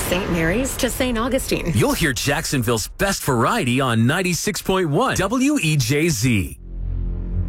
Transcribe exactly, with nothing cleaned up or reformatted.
Saint Mary's to Saint Augustine. You'll hear Jacksonville's best variety on ninety-six point one W E J Z.